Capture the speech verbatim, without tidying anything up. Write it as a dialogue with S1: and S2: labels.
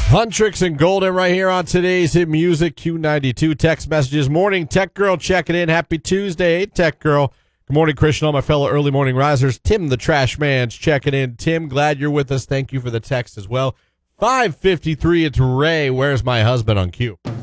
S1: Huntrix and Golden right here on today's Hit Music Q ninety-two. Text messages. Morning, Tech Girl checking in. Happy Tuesday, Tech Girl. Good morning, Christian, all my fellow early morning risers. Tim the Trash Man's checking in. Tim, glad you're with us. Thank you for the text as well. five fifty-three, it's Ray. Where's my husband on Q?